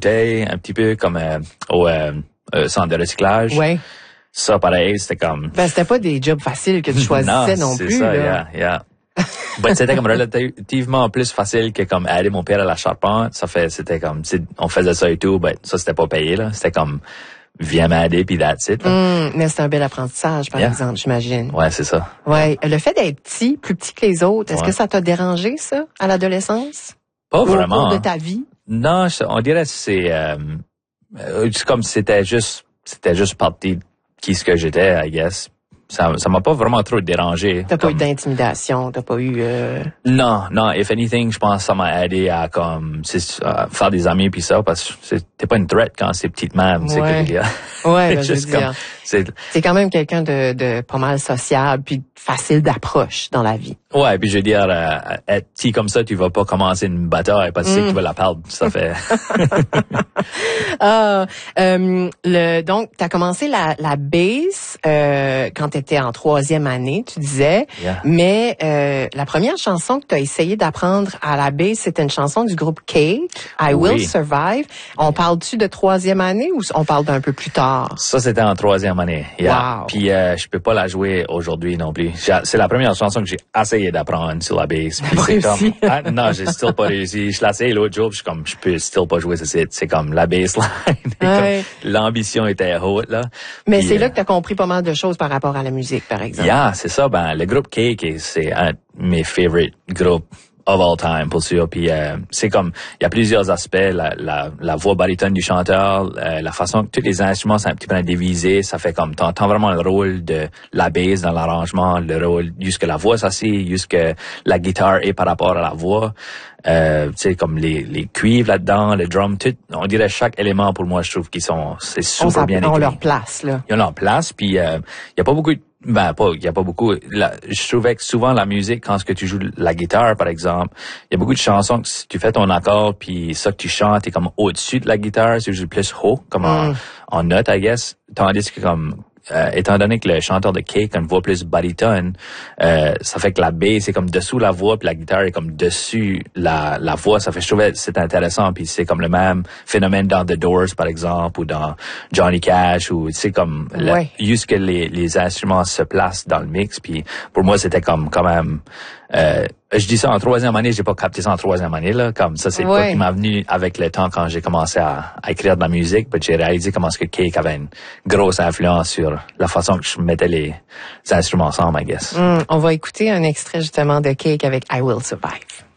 bouteilles, un petit peu comme au centre de recyclage. Ouais. Ça, pareil, c'était comme... Ben, c'était pas des jobs faciles que tu choisissais non plus. c'est ça, là. yeah. Ben, c'était comme relativement plus facile que comme aider mon père à la charpente. C'était comme, on faisait ça et tout, ben, ça, c'était pas payé, là. C'était comme, viens m'aider, puis that's it, là. Mais c'est un bel apprentissage, par exemple, j'imagine. Ouais, c'est ça. Ouais. Le fait d'être petit, plus petit que les autres, est-ce que ça t'a dérangé, ça, à l'adolescence? Pas Ou vraiment. au cours de ta vie? Non, on dirait que c'est comme c'était juste partie de qui ce que j'étais, I guess. Ça m'a pas vraiment trop dérangé. T'as pas eu d'intimidation, t'as pas eu... Non, if anything, je pense que ça m'a aidé à faire des amis puis ça, parce que t'es pas une threat quand c'est petite même, c'est que je veux dire. Ouais, ben, je veux dire. C'est quand même quelqu'un de pas mal sociable puis facile d'approche dans la vie. Ouais, puis je veux dire, être petit comme ça, tu vas pas commencer une bataille parce que tu sais que tu vas la perdre. Ça fait... Donc, t'as commencé la bass quand t'étais en 3e année, tu disais. Yeah. Mais la première chanson que t'as essayé d'apprendre à la bass, c'était une chanson du groupe Cake, I Will Survive. On parle-tu de 3e année ou on parle d'un peu plus tard? Ça, c'était en 3e année. Yeah. Wow. Puis je peux pas la jouer aujourd'hui non plus. C'est la première chanson que j'ai essayé d'apprendre sur la bass. Puis c'est comme, non, j'ai still pas réussi. Je l'ai essayé l'autre jour, puis je peux still pas jouer. C'est comme la bassline. Ouais. L'ambition était haute, là. Mais puis, c'est là que t'as compris pas mal de choses par rapport à la musique, par exemple. Yeah, c'est ça. Ben, le groupe Cake, c'est un de mes favorite groupes of all time, pour sûr. Puis c'est comme, il y a plusieurs aspects, la voix baritone du chanteur, la façon que tous les instruments sont un petit peu divisés, ça fait comme, t'entends vraiment le rôle de la bass dans l'arrangement, le rôle, jusque la voix s'assied, jusque la guitare est par rapport à la voix. Tu sais, comme les cuivres là-dedans, le drum, tout, on dirait chaque élément pour moi, je trouve c'est super bien écrit. Ils ont leur place, là. Ils ont leur place, puis il y a pas beaucoup il y a pas beaucoup. Je trouvais que souvent la musique, quand tu joues la guitare, par exemple, il y a beaucoup de chansons que si tu fais ton accord, puis ça que tu chantes est comme au-dessus de la guitare, c'est juste plus haut, comme en note, I guess. Tandis que comme étant donné que le chanteur de Cake a une voix plus baritone, ça fait que la bass c'est comme dessous la voix, puis la guitare est comme dessus la voix. Ça fait, je trouvais c'est intéressant, puis c'est comme le même phénomène dans The Doors par exemple, ou dans Johnny Cash, ou c'est comme juste que les instruments se placent dans le mix. Puis pour moi c'était comme quand même je dis ça en 3e année, j'ai pas capté ça en 3e année, là. Comme ça, c'est pas qui m'a venu avec le temps quand j'ai commencé à écrire de la musique, mais j'ai réalisé comment ce que Cake avait une grosse influence sur la façon que je mettais les instruments ensemble, I guess. On va écouter un extrait justement de Cake avec I Will Survive.